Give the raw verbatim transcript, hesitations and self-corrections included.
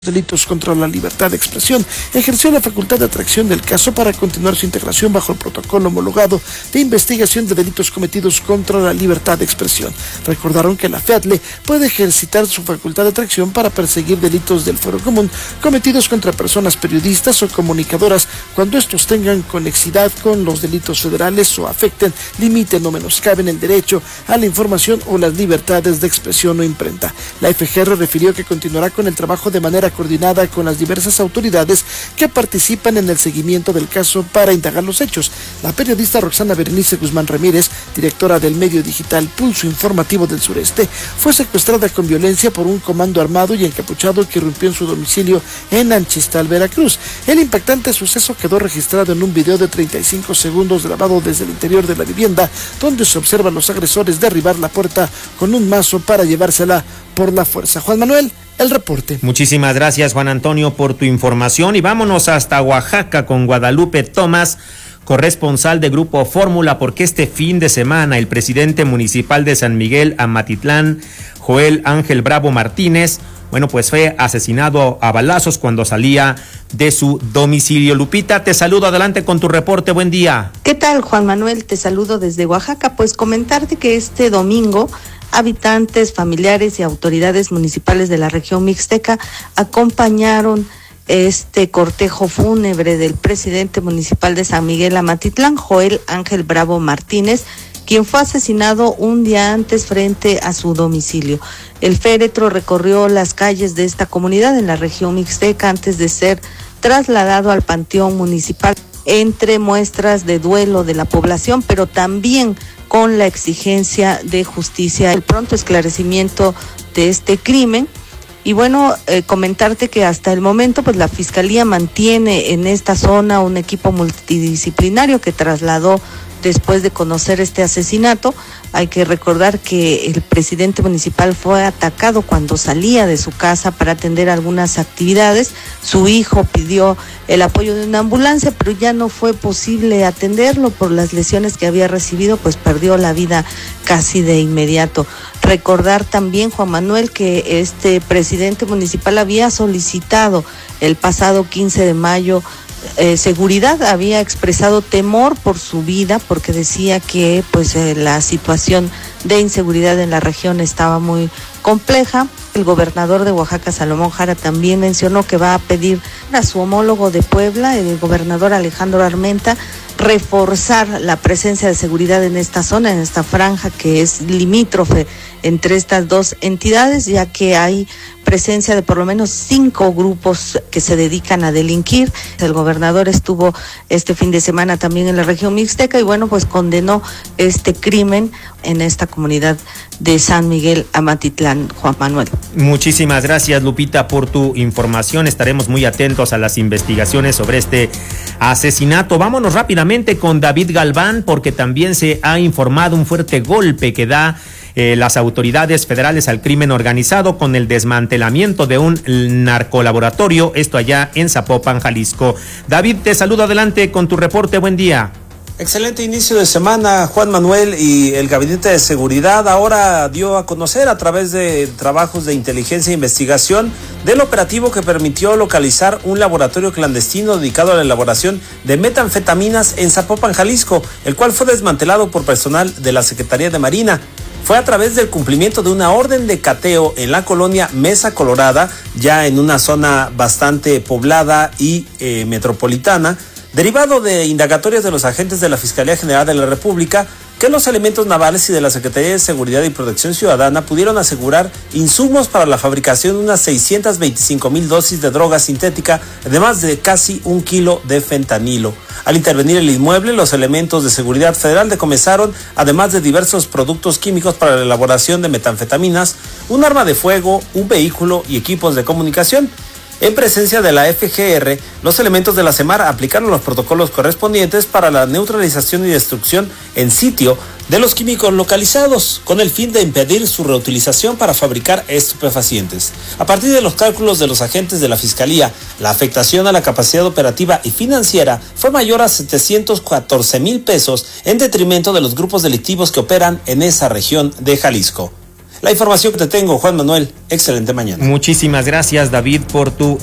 Delitos contra la libertad de expresión, ejerció la facultad de atracción del caso para continuar su integración bajo el protocolo homologado de investigación de delitos cometidos contra la libertad de expresión. Recordaron que la FEADLE puede ejercitar su facultad de atracción para perseguir delitos del fuero común cometidos contra personas periodistas o comunicadoras cuando estos tengan conexidad con los delitos federales o afecten, limiten o menoscaben el derecho a la información o las libertades de expresión o imprenta. La F G R refirió que continuará con el trabajo de manera coordinada con las diversas autoridades que participan en el seguimiento del caso para indagar los hechos. La periodista Roxana Berenice Guzmán Ramírez, directora del medio digital Pulso Informativo del Sureste, fue secuestrada con violencia por un comando armado y encapuchado que irrumpió en su domicilio en Anchistal, Veracruz. El impactante suceso quedó registrado en un video de treinta y cinco segundos grabado desde el interior de la vivienda, donde se observan los agresores derribar la puerta con un mazo para llevársela por la fuerza. Juan Manuel, el reporte. Muchísimas gracias, Juan Antonio, por tu información, y vámonos hasta Oaxaca con Guadalupe Tomás, corresponsal de Grupo Fórmula, porque este fin de semana el presidente municipal de San Miguel Amatitlán, Joel Ángel Bravo Martínez, bueno, pues fue asesinado a balazos cuando salía de su domicilio. Lupita, te saludo, adelante con tu reporte, buen día. ¿Qué tal, Juan Manuel? Te saludo desde Oaxaca. Pues comentarte que este domingo habitantes, familiares y autoridades municipales de la región mixteca acompañaron este cortejo fúnebre del presidente municipal de San Miguel Amatitlán, Joel Ángel Bravo Martínez, quien fue asesinado un día antes frente a su domicilio. El féretro recorrió las calles de esta comunidad en la región mixteca antes de ser trasladado al panteón municipal, entre muestras de duelo de la población, pero también con la exigencia de justicia, el pronto esclarecimiento de este crimen. Y bueno, eh, comentarte que hasta el momento pues la Fiscalía mantiene en esta zona un equipo multidisciplinario que trasladó después de conocer este asesinato. Hay que recordar que el presidente municipal fue atacado cuando salía de su casa para atender algunas actividades. Su hijo pidió el apoyo de una ambulancia, pero ya no fue posible atenderlo por las lesiones que había recibido, pues perdió la vida casi de inmediato. Recordar también, Juan Manuel, que este presidente municipal había solicitado el pasado quince de mayo Eh, seguridad, había expresado temor por su vida porque decía que pues eh, la situación de inseguridad en la región estaba muy compleja. El gobernador de Oaxaca, Salomón Jara, también mencionó que va a pedir a su homólogo de Puebla, el gobernador Alejandro Armenta, reforzar la presencia de seguridad en esta zona, en esta franja que es limítrofe entre estas dos entidades, ya que hay presencia de por lo menos cinco grupos que se dedican a delinquir. El gobernador estuvo este fin de semana también en la región mixteca y bueno, pues condenó este crimen en esta comunidad de San Miguel Amatitlán, Juan Manuel. Muchísimas gracias, Lupita, por tu información. Estaremos muy atentos a las investigaciones sobre este asesinato. Vámonos rápidamente con David Galván, porque también se ha informado un fuerte golpe que da Eh, las autoridades federales al crimen organizado con el desmantelamiento de un narcolaboratorio, esto allá en Zapopan, Jalisco. David, te saludo, adelante con tu reporte, buen día. Excelente inicio de semana, Juan Manuel, y el Gabinete de Seguridad ahora dio a conocer a través de trabajos de inteligencia e investigación del operativo que permitió localizar un laboratorio clandestino dedicado a la elaboración de metanfetaminas en Zapopan, Jalisco, el cual fue desmantelado por personal de la Secretaría de Marina. Fue a través del cumplimiento de una orden de cateo en la colonia Mesa Colorada, ya en una zona bastante poblada y eh, metropolitana, derivado de indagatorias de los agentes de la Fiscalía General de la República, que los elementos navales y de la Secretaría de Seguridad y Protección Ciudadana pudieron asegurar insumos para la fabricación de unas seiscientas veinticinco mil dosis de droga sintética, además de casi un kilo de fentanilo. Al intervenir el inmueble, los elementos de seguridad federal decomisaron, además de diversos productos químicos para la elaboración de metanfetaminas, un arma de fuego, un vehículo y equipos de comunicación. En presencia de la F G R, los elementos de la SEMAR aplicaron los protocolos correspondientes para la neutralización y destrucción en sitio de los químicos localizados, con el fin de impedir su reutilización para fabricar estupefacientes. A partir de los cálculos de los agentes de la Fiscalía, la afectación a la capacidad operativa y financiera fue mayor a setecientos catorce mil pesos en detrimento de los grupos delictivos que operan en esa región de Jalisco. La información que te tengo, Juan Manuel, excelente mañana. Muchísimas gracias, David, por tu